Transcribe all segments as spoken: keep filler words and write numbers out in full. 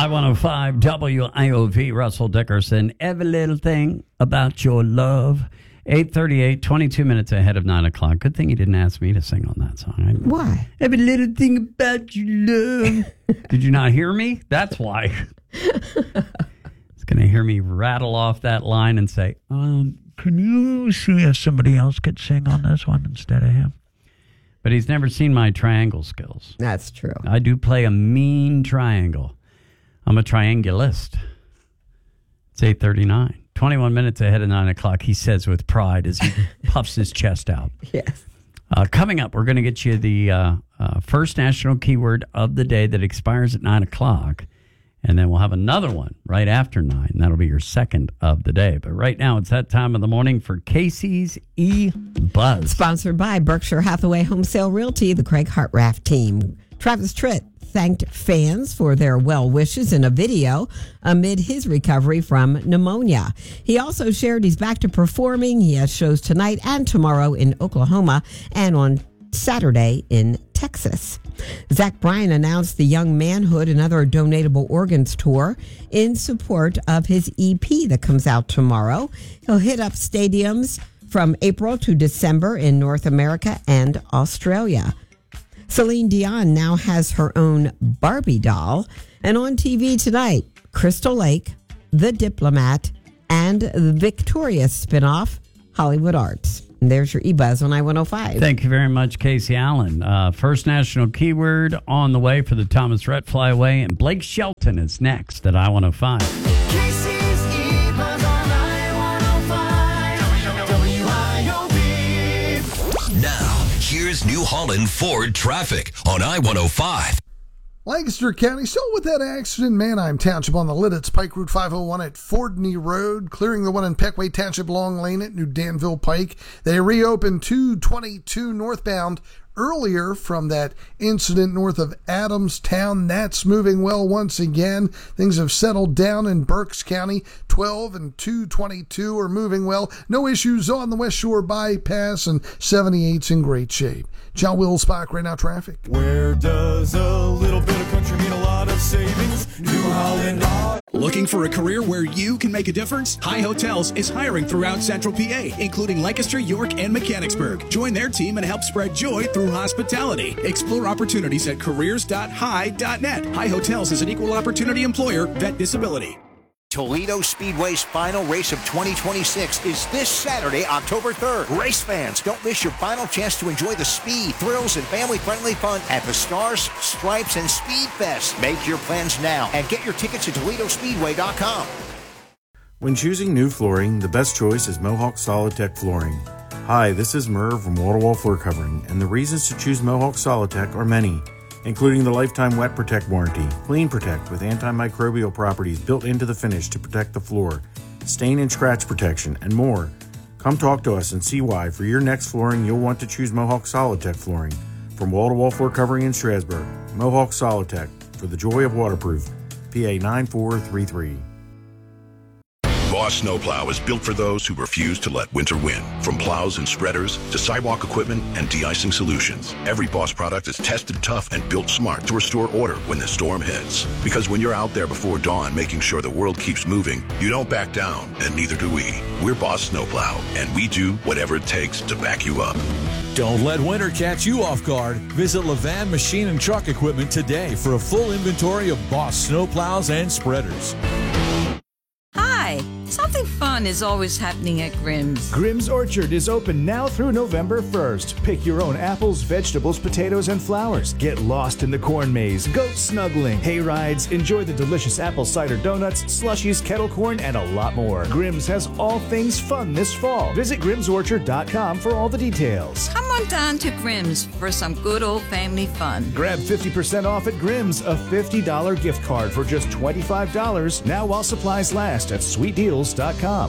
I one oh five W I O V, Russell Dickerson. Every little thing about your love. eight thirty-eight, twenty-two minutes ahead of nine o'clock. Good thing you didn't ask me to sing on that song. I, why? Every little thing about your love. Did you not hear me? That's why. It's going to hear me rattle off that line and say, um, can you see if somebody else could sing on this one instead of him? But he's never seen my triangle skills. That's true. I do play a mean triangle. I'm a triangulist. It's eight thirty-nine. twenty-one minutes ahead of nine o'clock, he says with pride as he puffs his chest out. Yes. Uh, coming up, we're going to get you the uh, uh, first national keyword of the day that expires at nine o'clock. And then we'll have another one right after nine. That'll be your second of the day. But right now, it's that time of the morning for Casey's E-Buzz. Sponsored by Berkshire Hathaway Home Sale Realty, the Craig Hartraft team. Travis Tritt thanked fans for their well wishes in a video amid his recovery from pneumonia. He also shared he's back to performing. He has shows tonight and tomorrow in Oklahoma and on Saturday in Texas. Zach Bryan announced the Young Manhood and Other Donatable Organs tour in support of his E P that comes out tomorrow. He'll hit up stadiums from April to December in North America and Australia. Celine Dion now has her own Barbie doll. And on T V tonight, Crystal Lake, The Diplomat, and the Victorious spinoff, Hollywood Arts. And there's your E-Buzz on I one oh five. Thank you very much, Casey Allen. Uh, first national keyword on the way for the Thomas Rhett Flyway. And Blake Shelton is next at I one oh five. Casey's E-Buzz on I one oh five. W I O V. Now, here's New Holland Ford traffic on I one oh five. Lancaster County, still with that accident. Manheim Township on the Lidditz Pike Route five oh one at Fordney Road, clearing the one in Peckway Township Long Lane at New Danville Pike. They reopened two twenty-two northbound earlier from that incident north of Adamstown. That's moving well once again. Things have settled down in Berks County. twelve and two twenty-two are moving well. No issues on the West Shore Bypass, and seventy-eight's in great shape. John Wills, Spike, right now traffic. Where does a little bit of country mean a lot of savings? New Holland. Looking for a career where you can make a difference? High Hotels is hiring throughout Central P A, including Lancaster, York, and Mechanicsburg. Join their team and help spread joy through hospitality. Explore opportunities at careers dot high dot net. High Hotels is an equal opportunity employer. Vet disability. Toledo Speedway's final race of twenty twenty-six is this Saturday, October third. Race fans, don't miss your final chance to enjoy the speed, thrills, and family-friendly fun at the Stars, Stripes, and Speed Fest. Make your plans now and get your tickets at Toledo Speedway dot com. When choosing new flooring, the best choice is Mohawk Solidtech Flooring. Hi, this is Merv from Wall to Wall Floor Covering, and the reasons to choose Mohawk Solidtech are many, including the lifetime Wet Protect warranty, Clean Protect with antimicrobial properties built into the finish to protect the floor, stain and scratch protection, and more. Come talk to us and see why. For your next flooring, you'll want to choose Mohawk Solidtech Flooring. From Wall to Wall Floor Covering in Strasburg, Mohawk Solidtech, for the joy of waterproof. P A nine four three three. Boss Snowplow is built for those who refuse to let winter win. From plows and spreaders to sidewalk equipment and de-icing solutions, every Boss product is tested tough and built smart to restore order when the storm hits. Because when you're out there before dawn making sure the world keeps moving, you don't back down, and neither do we. We're Boss Snowplow, and we do whatever it takes to back you up. Don't let winter catch you off guard. Visit Levan Machine and Truck Equipment today for a full inventory of Boss snowplows and spreaders. Hi! Something fun is always happening at Grimm's. Grimm's Orchard is open now through November first. Pick your own apples, vegetables, potatoes, and flowers. Get lost in the corn maze, goat snuggling, hay rides, enjoy the delicious apple cider donuts, slushies, kettle corn, and a lot more. Grimm's has all things fun this fall. Visit grims orchard dot com for all the details. Come on down to Grimm's for some good old family fun. Grab fifty percent off at Grimm's, a fifty dollars gift card for just twenty-five dollars, now while supplies last at sweet deals dot com.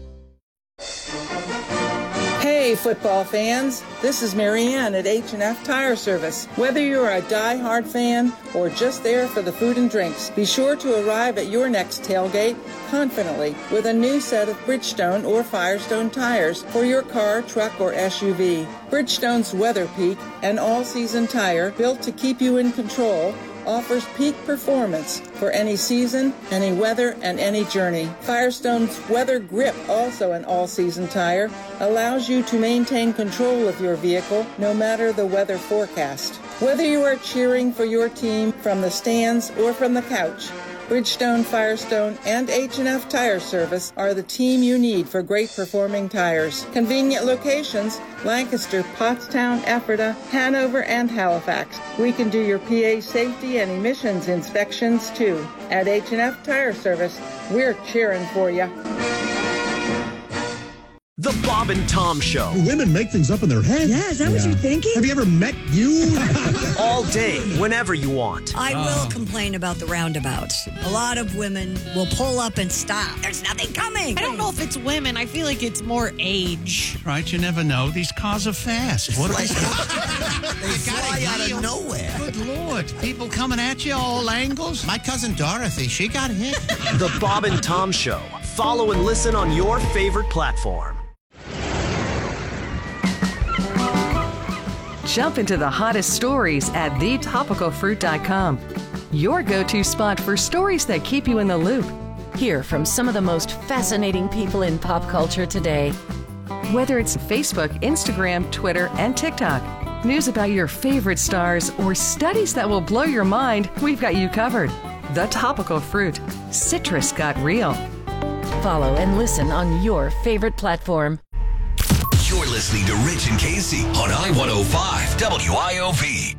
Hey football fans, this is Marianne at H and F Tire Service. Whether you're a die-hard fan or just there for the food and drinks, be sure to arrive at your next tailgate confidently with a new set of Bridgestone or Firestone tires for your car, truck, or S U V. Bridgestone's Weather Peak, an all-season tire built to keep you in control, offers peak performance for any season, any weather, and any journey. Firestone's Weather Grip, also an all-season tire, allows you to maintain control of your vehicle no matter the weather forecast. Whether you are cheering for your team from the stands or from the couch, Bridgestone, Firestone, and H and F Tire Service are the team you need for great performing tires. Convenient locations: Lancaster, Pottstown, Ephrata, Hanover, and Halifax. We can do your P A safety and emissions inspections too. At H and F Tire Service, we're cheering for you. The Bob and Tom Show. Women make things up in their head. Yeah, is that what you're thinking? Have you ever met you? All day, whenever you want. I will complain about the roundabouts. A lot of women will pull up and stop. There's nothing coming. I don't know if it's women. I feel like it's more age. Right, you never know. These cars are fast. What are they? They fly out of nowhere. Good Lord. People coming at you all angles. My cousin Dorothy, she got hit. The Bob and Tom Show. Follow and listen on your favorite platform. Jump into the hottest stories at the topical fruit dot com. Your go-to spot for stories that keep you in the loop. Hear from some of the most fascinating people in pop culture today. Whether it's Facebook, Instagram, Twitter, and TikTok, news about your favorite stars, or studies that will blow your mind, we've got you covered. The Topical Fruit. Citrus got real. Follow and listen on your favorite platform. You're listening to Rich and Casey on I one oh five W I O V.